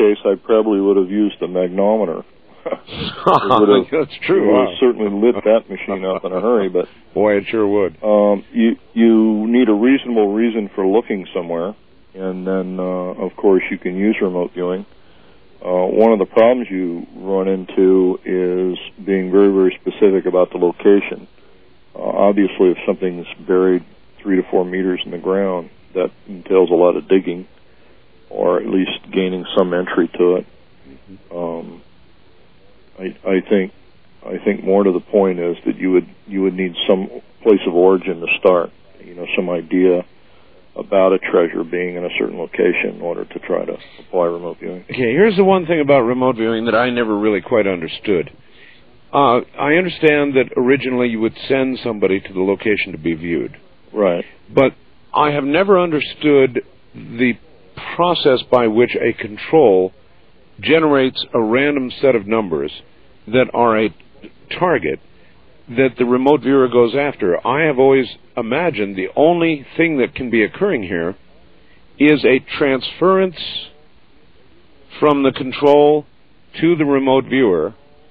case, I probably would have used a magnometer. That's true. It would have certainly lit that machine up in a hurry. But boy, it sure would. You need a reasonable reason for looking somewhere, and then, of course, you can use remote viewing. One of the problems you run into is being very, very specific about the location. Obviously, if something's buried 3 to 4 meters in the ground, that entails a lot of digging, or at least gaining some entry to it. I think more to the point is that you would need some place of origin to start. Some idea about a treasure being in a certain location in order to try to apply remote viewing. Okay, here's the one thing about remote viewing that I never really quite understood. I understand that originally you would send somebody to the location to be viewed. Right. But I have never understood the process by which a control generates a random set of numbers that are a target that the remote viewer goes after. I have always imagined the only thing that can be occurring here is a transference from the control to the remote viewer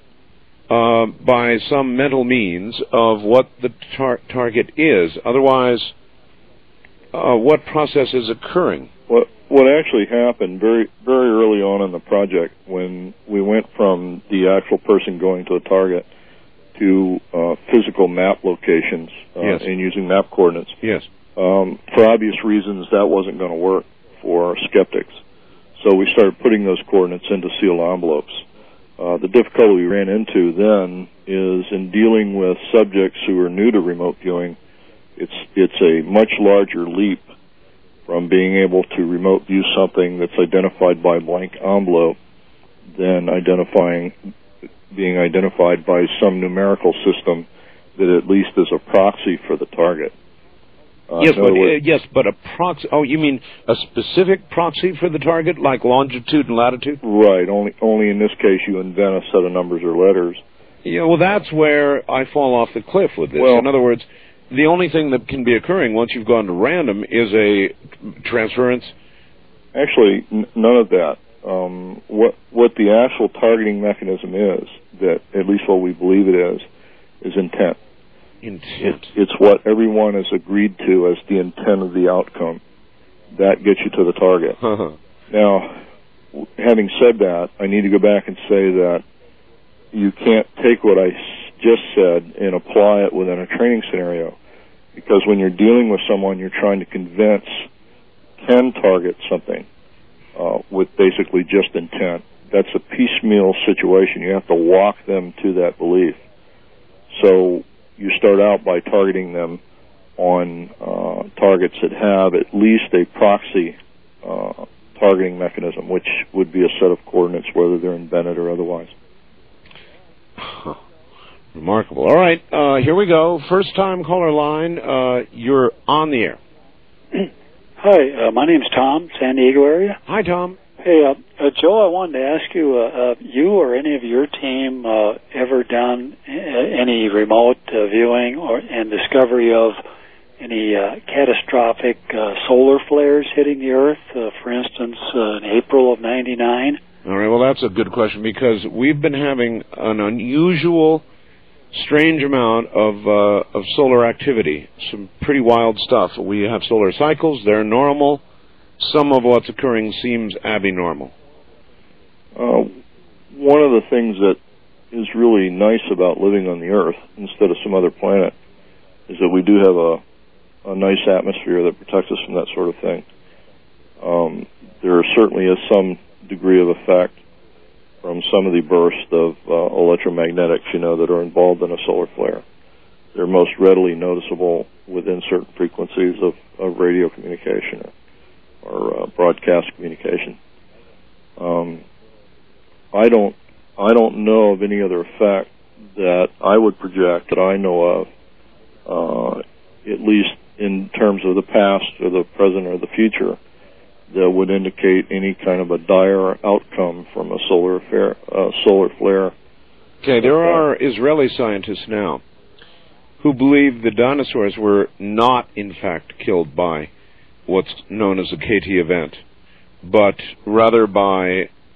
by some mental means of what the target is. Otherwise, what process is occurring? What actually happened very, very early on in the project, when we went from the actual person going to a target to physical map locations Yes. and using map coordinates. Yes. For obvious reasons, that wasn't going to work for skeptics. So we started putting those coordinates into sealed envelopes. The difficulty we ran into then is in dealing with subjects who are new to remote viewing, it's a much larger leap from being able to remote view something that's identified by blank envelope than being identified by some numerical system that at least is a proxy for the target. But a proxy. Oh, you mean a specific proxy for the target, like longitude and latitude? Right. Only in this case you invent a set of numbers or letters. Yeah. Well, that's where I fall off the cliff with this. Well, in other words, the only thing that can be occurring once you've gone to random is a transference. Actually, none of that. What the actual targeting mechanism is, that at least what we believe it is intent. Intent. It's what everyone has agreed to as the intent of the outcome. That gets you to the target. Now, having said that, I need to go back and say that you can't take what I just said and apply it within a training scenario, because when you're dealing with someone, you're trying to convince can target something with basically just intent. That's a piecemeal situation. You have to walk them to that belief. So you start out by targeting them on targets that have at least a proxy targeting mechanism, which would be a set of coordinates, whether they're invented or otherwise. Remarkable. All right, here we go. First time caller line. You're on the air. Hi, my name's Tom, San Diego area. Hi, Tom. Hey, Joe, I wanted to ask you, you or any of your team ever done any remote viewing and discovery of any catastrophic solar flares hitting the Earth, for instance, in April of '99? All right, well, that's a good question, because we've been having an unusual, strange amount of solar activity, some pretty wild stuff. We have solar cycles, they're normal. Some of what's occurring seems abnormal. One of the things that is really nice about living on the Earth instead of some other planet is that we do have a nice atmosphere that protects us from that sort of thing. There certainly is some degree of effect from some of the bursts of electromagnetics, that are involved in a solar flare. They're most readily noticeable within certain frequencies of radio communication or broadcast communication. I don't know of any other effect that I would project that I know of, at least in terms of the past or the present or the future, that would indicate any kind of a dire outcome from a solar flare. Okay, there are Israeli scientists now who believe the dinosaurs were not, in fact, killed by what's known as a KT event, but rather by